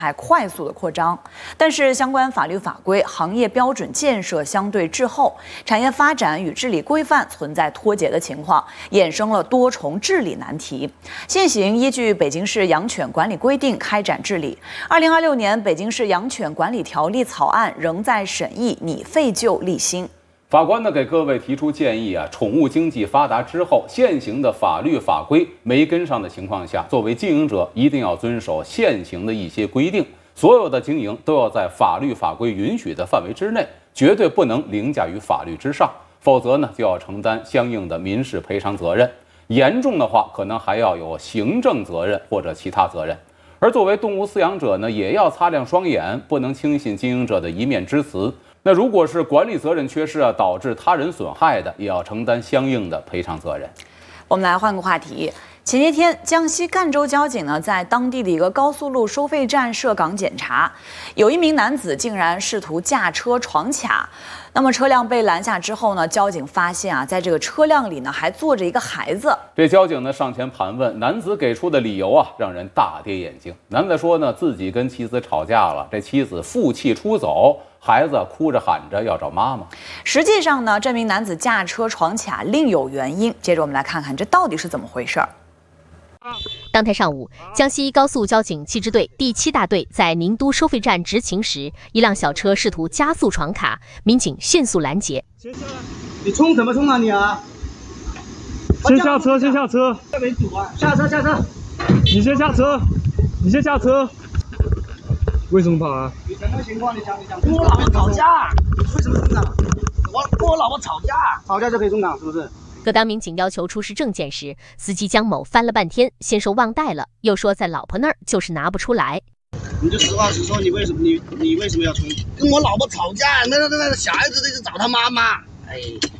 还快速的扩张，但是相关法律法规、行业标准建设相对滞后，产业发展与治理规范存在脱节的情况，衍生了多重治理难题。现行依据《北京市养犬管理规定》开展治理。2026年《北京市养犬管理条例》草案仍在审议，拟废旧立新。 法官呢给各位提出建议啊，宠物经济发达之后，现行的法律法规没跟上的情况下，作为经营者一定要遵守现行的一些规定，所有的经营都要在法律法规允许的范围之内，绝对不能凌驾于法律之上，否则呢就要承担相应的民事赔偿责任，严重的话可能还要有行政责任或者其他责任。而作为动物饲养者呢，也要擦亮双眼，不能轻信经营者的一面之词。那如果是管理责任缺失啊，导致他人损害的，也要承担相应的赔偿责任。 我们来换个话题。前些天，江西赣州交警呢在当地的一个高速路收费站设岗检查，有一名男子竟然试图驾车闯卡。那么车辆被拦下之后呢，交警发现啊，在这个车辆里呢还坐着一个孩子。 这交警呢上前盘问，男子给出的理由啊让人大跌眼镜。男子说呢，自己跟妻子吵架了，这妻子负气出走，孩子哭着喊着要找妈妈。 实际上呢，这名男子驾车闯卡另有原因。接着我们来看看这到底是怎么回事儿。 当天上午，江西高速交警7支队第7大队在宁都收费站执勤时，一辆小车试图加速闯卡，民警迅速拦截。 你冲什么冲啊你啊！ 先下车，先下车。 为主啊！下车，下车。 你先下车，你先下车。为什么跑啊？ 你什么情况？你讲。跟我老婆吵架。为什么冲岗？我跟我老婆吵架。吵架就可以冲岗是不是？ 可当民警要求出示证件时，司机江某翻了半天，先说忘带了，又说在老婆那儿就是拿不出来。 你就实话实说，你为什么要冲？跟我老婆吵架，那小孩子得找他妈妈。哎，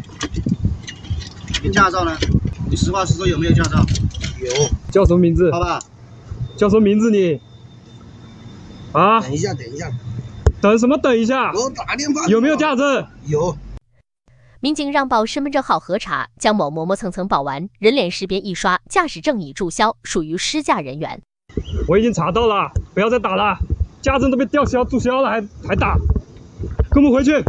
你驾照呢？你实话实说有没有驾照？有。 叫什么名字？ 好吧。 叫什么名字你？啊？ 等一下。 等什么？等一下。 我打电话。 有没有驾证？ 有。 民警让报身份证号核查，江某磨磨蹭蹭报完，人脸识别一刷，驾驶证已注销，属于失驾人员。 我已经查到了，不要再打了，驾证都被注销了还打，跟我们回去。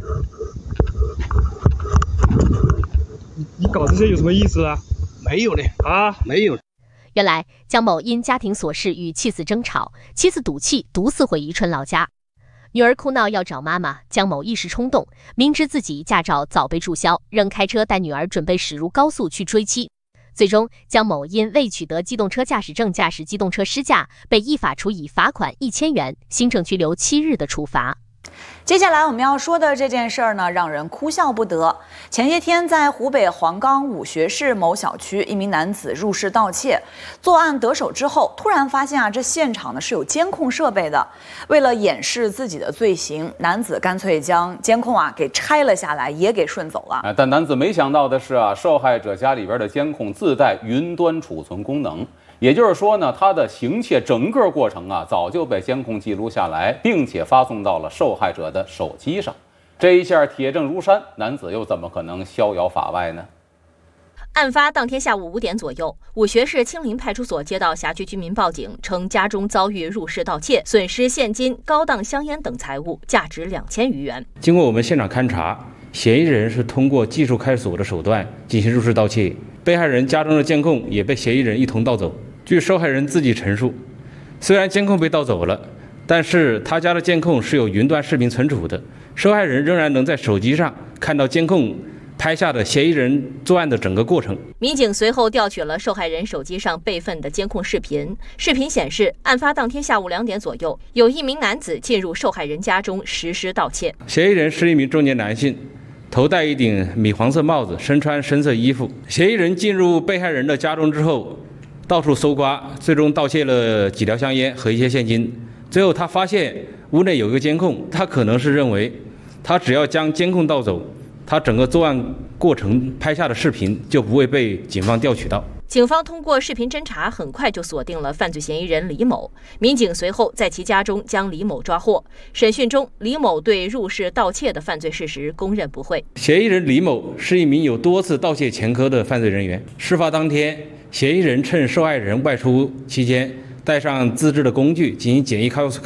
你搞这些有什么意思啊？ 没有嘞啊，没有。 原来江某因家庭琐事与妻子争吵，妻子赌气独自回宜春老家。女儿哭闹要找妈妈，江某一时冲动，明知自己驾照早被注销，仍开车带女儿准备驶入高速去追妻。最终，江某因未取得机动车驾驶证驾驶机动车失驾，被依法处以罚款1000元、行政拘留7日的处罚。 接下来我们要说的这件事儿呢，让人哭笑不得。前些天，在湖北黄冈武学市某小区，一名男子入室盗窃，作案得手之后，突然发现啊，这现场呢是有监控设备的。为了掩饰自己的罪行，男子干脆将监控啊给拆了下来，也给顺走了。 但男子没想到的是啊，受害者家里边的监控自带云端储存功能。也就是说呢，他的行窃整个过程啊，早就被监控记录下来，并且发送到了受害者的手机上。这一下铁证如山，男子又怎么可能逍遥法外呢？ 案发当天下午5点左右，武学市青林派出所接到辖区居民报警，称家中遭遇入室盗窃，损失现金、高档香烟等财物，价值2000余元。 经过我们现场勘查，嫌疑人是通过技术开锁的手段进行入室盗窃，被害人家中的监控也被嫌疑人一同盗走。据受害人自己陈述，虽然监控被盗走了，但是他家的监控是有云端视频存储的，受害人仍然能在手机上看到监控拍下的嫌疑人作案的整个过程。 民警随后调取了受害人手机上备份的监控视频，视频显示，案发当天下午2点左右，有一名男子进入受害人家中实施盗窃。 嫌疑人是一名中年男性，头戴一顶米黄色帽子，身穿深色衣服。嫌疑人进入被害人的家中之后，到处搜刮，最终盗窃了几条香烟和一些现金。最后他发现屋内有一个监控，他可能是认为他只要将监控盗走，他整个作案过程拍下的视频就不会被警方调取到。 警方通过视频侦查，很快就锁定了犯罪嫌疑人李某。民警随后在其家中将李某抓获。审讯中，李某对入室盗窃的犯罪事实供认不讳。 嫌疑人李某是一名有多次盗窃前科的犯罪人员。事发当天，嫌疑人趁受害人外出期间，带上自制的工具进行简易开